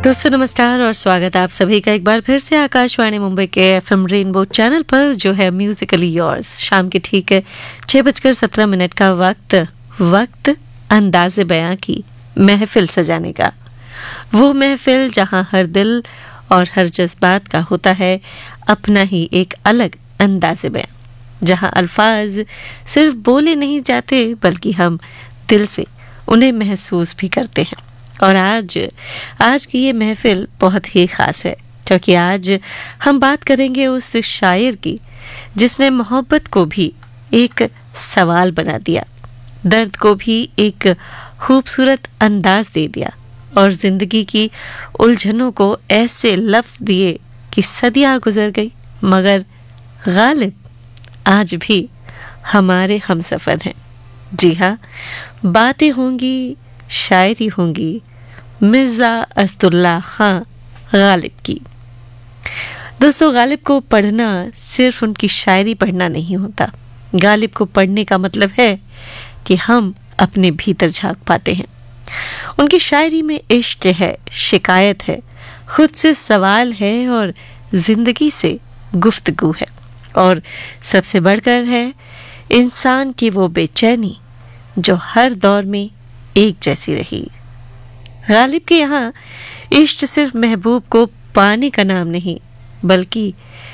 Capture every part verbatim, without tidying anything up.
दोस्तों नमस्कार और स्वागत आप सभी का एक बार फिर से आकाशवाणी मुंबई के एफएम रेनबो चैनल पर, जो है म्यूजिकली योर्स। शाम के ठीक है छह बजकर सत्रह मिनट का वक्त वक्त अंदाज़े बयां की महफिल सजाने का। वो महफिल जहां हर दिल और हर जज्बात का होता है अपना ही एक अलग अंदाज़े बयां, जहां अल्फाज सिर्फ बोले नहीं जाते बल्कि हम दिल से उन्हें महसूस भी करते हैं। और आज आज की ये महफिल बहुत ही ख़ास है, क्योंकि आज हम बात करेंगे उस शायर की जिसने मोहब्बत को भी एक सवाल बना दिया, दर्द को भी एक खूबसूरत अंदाज दे दिया और ज़िंदगी की उलझनों को ऐसे लफ्ज़ दिए कि सदियाँ गुजर गई, मगर गालिब आज भी हमारे हमसफ़र हैं। जी हाँ, बातें होंगी, शायरी होंगी मिर्ज़ा असदुल्ला खां गालिब की। दोस्तों, गालिब को पढ़ना सिर्फ उनकी शायरी पढ़ना नहीं होता। गालिब को पढ़ने का मतलब है कि हम अपने भीतर झांक पाते हैं। उनकी शायरी में इश्क है, शिकायत है, खुद से सवाल है और ज़िंदगी से गुफ्तगू है, और सबसे बढ़कर है इंसान की वो बेचैनी जो हर दौर में एक जैसी रही। गालिब के यहाँ इश्क सिर्फ महबूब को पाने का नाम नहीं, बल्कि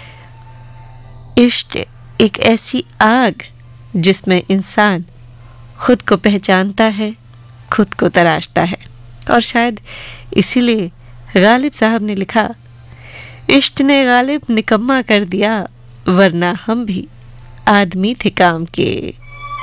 इश्क एक ऐसी आग जिसमें इंसान खुद को पहचानता है, खुद को तराशता है। और शायद इसीलिए गालिब साहब ने लिखा, इश्क ने गालिब निकम्मा कर दिया, वरना हम भी आदमी थे काम के।